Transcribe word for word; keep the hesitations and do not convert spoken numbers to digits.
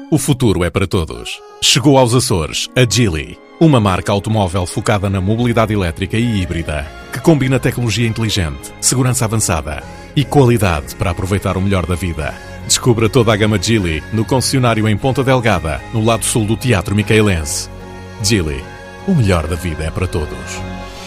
O futuro é para todos. Chegou aos Açores a Geely, uma marca automóvel focada na mobilidade elétrica e híbrida, que combina tecnologia inteligente, segurança avançada e qualidade para aproveitar o melhor da vida. Descubra toda a gama Geely no concessionário em Ponta Delgada, no lado sul do Teatro Micaelense. Geely, o melhor da vida é para todos.